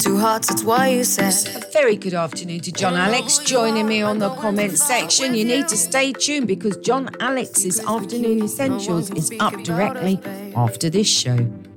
Two hearts, that's why you said. A very good afternoon to John Alex joining me on the comments section. You need to stay tuned because John Alex's Afternoon Essentials is up directly after this show.